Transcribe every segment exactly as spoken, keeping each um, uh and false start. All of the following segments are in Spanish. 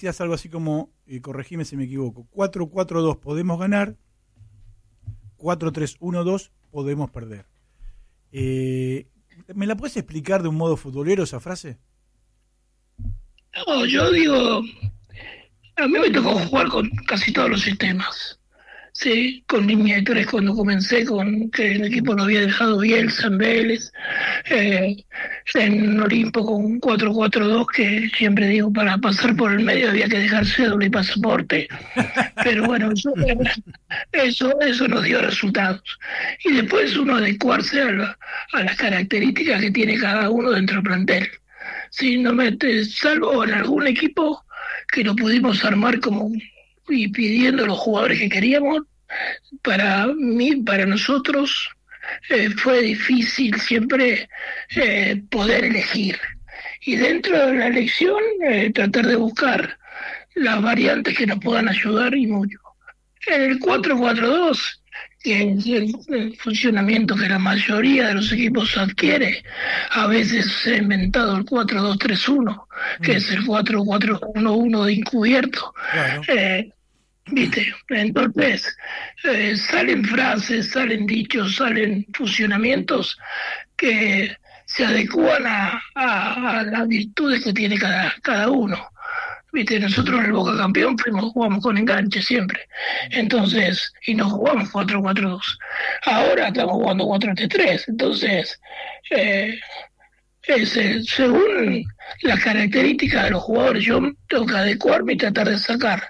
decías algo así como, eh, corregime si me equivoco, cuatro cuatro dos podemos ganar, cuatro tres uno dos podemos perder. Eh, ¿Me la puedes explicar de un modo futbolero esa frase? No, yo digo, a mí me tocó jugar con casi todos los sistemas. Sí, con línea de tres cuando comencé, con que el equipo lo había dejado Bielsa en Vélez, eh, en Olimpo con cuatro cuatro dos, que siempre digo, para pasar por el medio había que dejar cédula y pasaporte. Pero bueno, eso, eso, eso nos dio resultados. Y después uno adecuarse a, la, a las características que tiene cada uno dentro del plantel. Sí, no me, salvo en algún equipo que lo pudimos armar como y pidiendo los jugadores que queríamos, para mí, para nosotros, eh, fue difícil siempre eh, poder elegir. Y dentro de la elección, eh, tratar de buscar las variantes que nos puedan ayudar y mucho. En el cuatro cuatro dos, que es el, el funcionamiento que la mayoría de los equipos adquiere, a veces se ha inventado el cuatro dos tres uno, que mm. es el cuatro cuatro uno uno de encubierto. Claro. Eh, ¿Viste? Entonces, eh, salen frases, salen dichos, salen fusionamientos que se adecúan a, a, a las virtudes que tiene cada, cada uno. ¿Viste? Nosotros en el Boca Campeón fuimos, jugamos con enganche siempre. Entonces, y no jugamos cuatro cuatro dos. Ahora estamos jugando cuatro tres tres. Entonces, eh, es, eh, según las características de los jugadores, yo tengo que adecuarme y tratar de sacar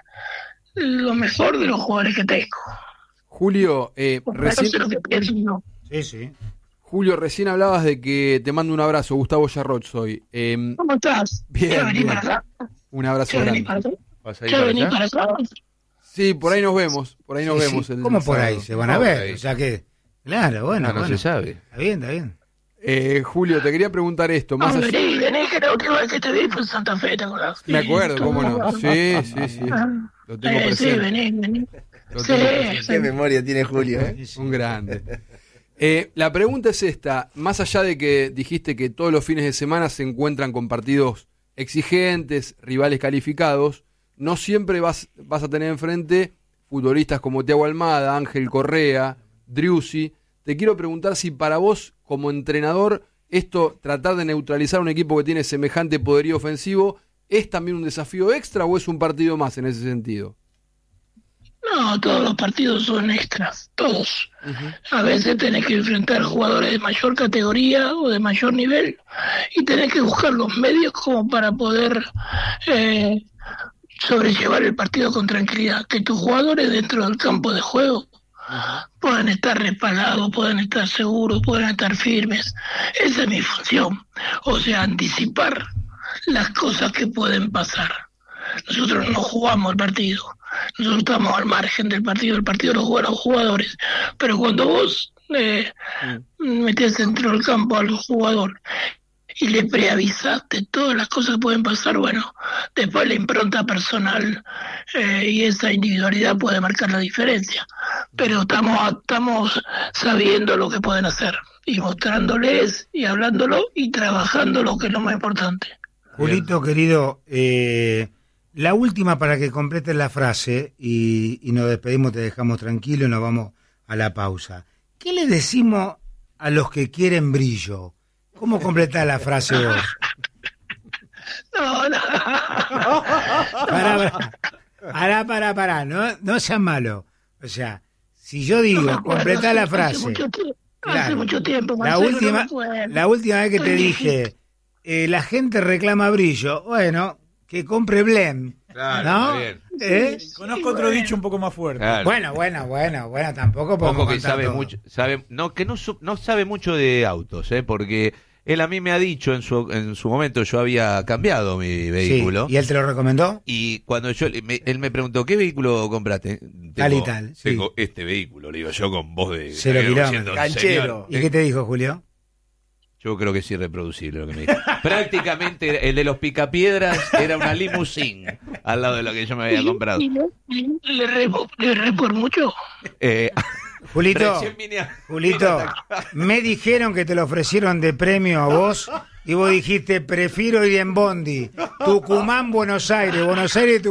lo mejor de los jugadores que tengo. Julio, eh, recién... No sé lo que pienso, no. Sí, sí. Julio, recién hablabas de que te mando un abrazo. Gustavo Yarroch soy. Eh, ¿Cómo estás? Bien, ¿Ya venís bien. para acá? Un abrazo ¿Ya grande. venís para acá? ¿Vas a ir ¿Ya para venís allá? para acá? Sí, por ahí nos vemos. Por ahí nos Sí, vemos. sí. El ¿Cómo por ahí? sábado. Se van a No, ver. ahí. O sea que, claro, bueno, No, no bueno. se sabe. Está bien, está bien. Eh, Julio, te quería preguntar esto. Más No, allá... vení, vení, que la última vez que te vi fue en Santa Fe, ¿te acordás? Me acuerdo, cómo no. Sí, sí, sí. Lo tengo Eh, sí, presente. vení, vení. Lo Sí, tengo presente. sí. Qué memoria tiene Julio, ¿eh? Un grande. Eh, la pregunta es esta. Más allá de que dijiste que todos los fines de semana se encuentran con partidos exigentes, rivales calificados, no siempre vas, vas a tener enfrente futbolistas como Thiago Almada, Ángel Correa, Driussi. Te quiero preguntar si para vos, como entrenador, esto, tratar de neutralizar un equipo que tiene semejante poderío ofensivo, ¿es también un desafío extra o es un partido más en ese sentido? No, todos los partidos son extras, todos. Uh-huh. A veces tenés que enfrentar jugadores de mayor categoría o de mayor nivel y tenés que buscar los medios como para poder eh, sobrellevar el partido con tranquilidad. Que tus jugadores dentro del campo de juego uh-huh. puedan estar respaldados, puedan estar seguros, puedan estar firmes. Esa es mi función. O sea, anticipar las cosas que pueden pasar. Nosotros no jugamos el partido. Nosotros estamos al margen del partido, el partido lo juegan los jugadores, pero cuando vos eh, mm. metés dentro del campo al jugador y le preavisaste todas las cosas que pueden pasar, bueno, después la impronta personal eh, y esa individualidad puede marcar la diferencia, pero estamos, estamos sabiendo lo que pueden hacer y mostrándoles y hablándolo y trabajando lo que es lo más importante. Julito, querido, eh... la última para que completes la frase y, y nos despedimos, te dejamos tranquilo y nos vamos a la pausa. ¿Qué le decimos a los que quieren brillo? ¿Cómo completás la frase vos? No, no. Pará, pará, pará, pará, no, no seas malo. O sea, si yo digo, no completá la hace frase. Mucho tiempo, Claro. Hace mucho tiempo, La Marcelo, última, no me la última vez que te Estoy dije, eh, la gente reclama brillo. Bueno, que compre Blem. Claro, ¿no? está bien. ¿Eh? Sí, Conozco otro bueno. dicho un poco más fuerte. Claro. Bueno, bueno, bueno, bueno, tampoco podemos Ojo que contar sabe todo. mucho, sabe, no, que no, su- no sabe mucho de autos, ¿eh? Porque él a mí me ha dicho en su, en su momento, yo había cambiado mi vehículo. Sí, ¿y él te lo recomendó? Y cuando yo, me- él me preguntó, ¿qué vehículo compraste? Tengo, Tal y tal, sí. Tengo este vehículo, le digo yo con voz de... Cero de- kilómetros. diciendo, Canchero. "Señor, ¿Y qué te dijo, Julio? Yo creo que es irreproducible lo que me dijo. Prácticamente el de los picapiedras era una limusín al lado de lo que yo me había comprado. ¿Y le, le, re, le re por mucho? Eh, Julito, recién vine a- Julito, me dijeron que te lo ofrecieron de premio a vos Y vos dijiste, prefiero ir en bondi. Tucumán, Buenos Aires, Buenos Aires, Tucumán.